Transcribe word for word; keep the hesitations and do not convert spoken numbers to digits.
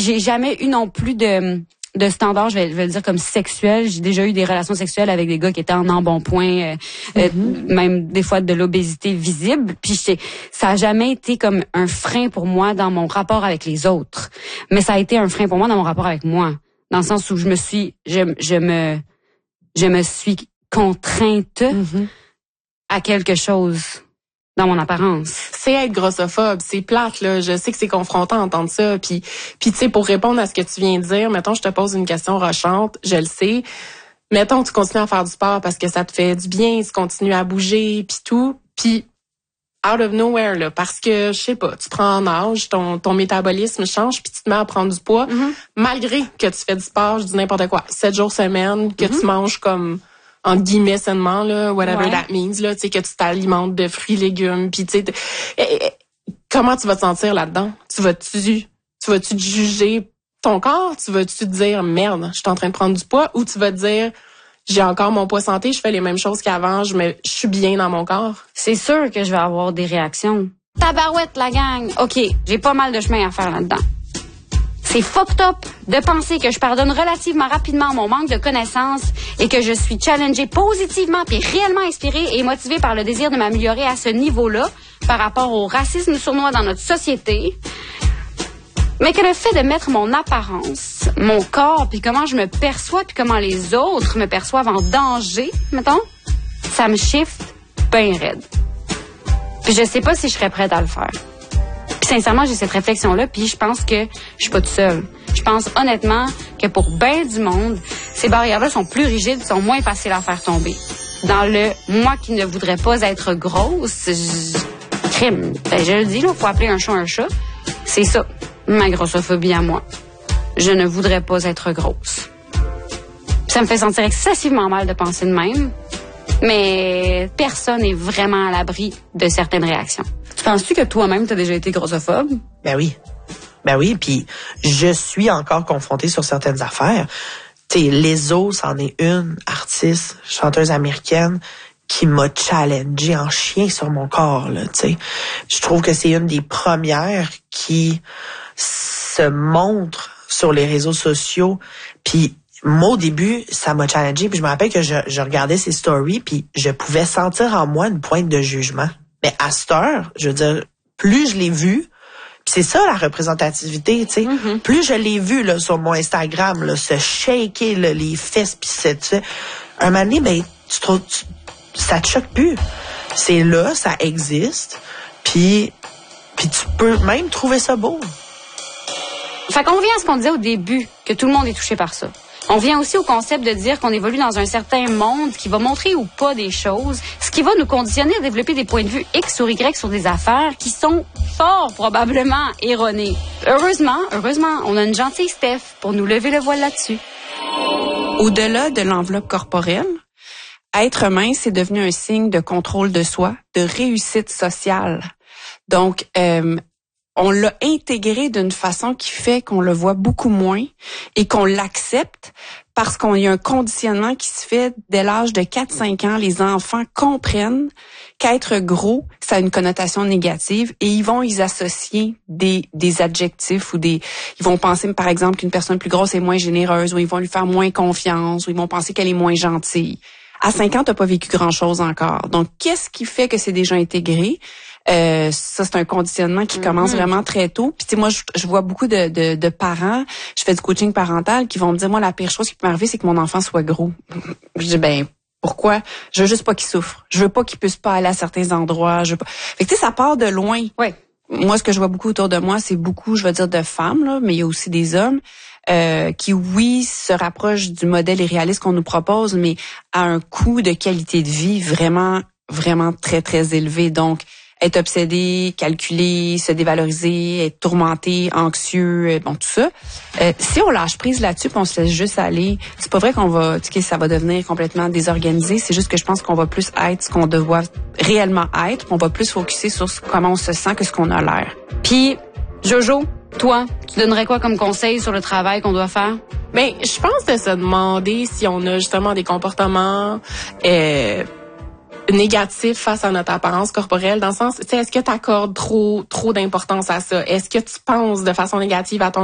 j'ai jamais eu non plus de de standard, je vais, je vais le dire comme sexuel. J'ai déjà eu des relations sexuelles avec des gars qui étaient en embonpoint, euh, mm-hmm. euh, même des fois de l'obésité visible. Puis ça a jamais été comme un frein pour moi dans mon rapport avec les autres. Mais ça a été un frein pour moi dans mon rapport avec moi. Dans le sens où je me suis, je, je me, je me suis contrainte mm-hmm. à quelque chose dans mon apparence. C'est être grossophobe, c'est plate là. Je sais que c'est confrontant d'entendre ça. Puis, puis tu sais, pour répondre à ce que tu viens de dire, mettons, je te pose une question rochante, je le sais. Mettons, tu continues à faire du sport parce que ça te fait du bien, tu continues à bouger, puis tout. Puis, out of nowhere là, parce que je sais pas, tu prends en âge, ton ton métabolisme change, puis tu te mets à prendre du poids, mm-hmm. malgré que tu fais du sport, je dis n'importe quoi, sept jours semaine, que mm-hmm. tu manges comme entre guillemets sainement, là, whatever ouais. that means, là, tu sais, que tu t'alimentes de fruits, légumes, puis tu sais, comment tu vas te sentir là-dedans? Tu vas-tu, tu vas-tu te juger ton corps? Tu vas-tu te dire, merde, je suis en train de prendre du poids? Ou tu vas te dire, j'ai encore mon poids santé, je fais les mêmes choses qu'avant, je me, je suis bien dans mon corps? C'est sûr que je vais avoir des réactions. Tabarouette, la gang! OK, j'ai pas mal de chemin à faire là-dedans. C'est fucked up de penser que je pardonne relativement rapidement mon manque de connaissances et que je suis challengée positivement puis réellement inspirée et motivée par le désir de m'améliorer à ce niveau-là par rapport au racisme sournois dans notre société. Mais que le fait de mettre mon apparence, mon corps, puis comment je me perçois, puis comment les autres me perçoivent en danger, mettons, ça me shift ben raide. Puis je sais pas si je serais prête à le faire. Puis sincèrement, j'ai cette réflexion-là, puis je pense que je suis pas toute seule. Je pense honnêtement que pour ben du monde, ces barrières-là sont plus rigides, sont moins faciles à faire tomber. Dans le « moi qui ne voudrais pas être grosse », je... crime. Ben, je le dis, il faut appeler un chat un chat. C'est ça, ma grossophobie à moi. Je ne voudrais pas être grosse. Ça me fait sentir excessivement mal de penser de même, mais personne n'est vraiment à l'abri de certaines réactions. Tu penses-tu que toi-même, tu as déjà été grossophobe? Ben oui. Ben oui, puis je suis encore confrontée sur certaines affaires. Tu sais, Lizzo, c'en est une artiste, chanteuse américaine, qui m'a challengée en chien sur mon corps, là, tu sais. Je trouve que c'est une des premières qui se montre sur les réseaux sociaux, puis moi, au début, ça m'a challengée, puis je me rappelle que je, je regardais ses stories, puis je pouvais sentir en moi une pointe de jugement. Mais à cette heure, je veux dire, plus je l'ai vu, puis c'est ça la représentativité, tu sais. Mm-hmm. Plus je l'ai vu là sur mon Instagram, là, se shaker là, les fesses, puis c'est, tu sais, un moment donné, ben, tu trouves, tu, ça te choque plus. C'est là, ça existe, puis puis tu peux même trouver ça beau. Fait qu'on revient à ce qu'on disait au début, que tout le monde est touché par ça. On vient aussi au concept de dire qu'on évolue dans un certain monde qui va montrer ou pas des choses, ce qui va nous conditionner à développer des points de vue X ou Y sur des affaires qui sont fort probablement erronées. Heureusement, heureusement, on a une gentille Steph pour nous lever le voile là-dessus. Au-delà de l'enveloppe corporelle, être mince, c'est devenu un signe de contrôle de soi, de réussite sociale. Donc, euh, on l'a intégré d'une façon qui fait qu'on le voit beaucoup moins et qu'on l'accepte parce qu'il y a un conditionnement qui se fait dès l'âge de quatre à cinq ans. Les enfants comprennent qu'être gros, ça a une connotation négative et ils vont y associer des, des adjectifs ou des, ils vont penser par exemple qu'une personne plus grosse est moins généreuse ou ils vont lui faire moins confiance ou ils vont penser qu'elle est moins gentille. À cinq ans, t'as pas vécu grand-chose encore. Donc, qu'est-ce qui fait que c'est déjà intégré? Euh, ça, c'est un conditionnement qui commence mm-hmm. vraiment très tôt. Puis, tu sais, moi, je, je vois beaucoup de, de, de parents, je fais du coaching parental, qui vont me dire, moi, la pire chose qui peut m'arriver, c'est que mon enfant soit gros. Je dis, ben, pourquoi? Je veux juste pas qu'il souffre. Je veux pas qu'il puisse pas aller à certains endroits. Je veux pas... Fait que, tu sais, ça part de loin. Ouais. Moi, ce que je vois beaucoup autour de moi, c'est beaucoup, je veux dire, de femmes, là, mais il y a aussi des hommes. Euh, qui, oui, se rapproche du modèle irréaliste qu'on nous propose, mais à un coût de qualité de vie vraiment, vraiment très, très élevé. Donc, être obsédé, calculé, se dévaloriser, être tourmenté, anxieux, bon, tout ça. Euh, si on lâche prise là-dessus, puis on se laisse juste aller, c'est pas vrai qu'on va, tu sais, ça va devenir complètement désorganisé. C'est juste que je pense qu'on va plus être ce qu'on doit réellement être, puis on va plus focuser sur comment on se sent que ce qu'on a l'air. Puis, Jojo, toi, tu donnerais quoi comme conseil sur le travail qu'on doit faire? Ben, je pense de se demander si on a justement des comportements euh, négatifs face à notre apparence corporelle, dans le sens, tu sais, est-ce que tu accordes trop trop d'importance à ça? Est-ce que tu penses de façon négative à ton